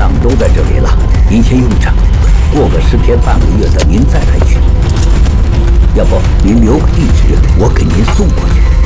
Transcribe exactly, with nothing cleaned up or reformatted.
账都在这里了，您先用着，过个十天半个月的您再来取。要不您留个地址，我给您送过去。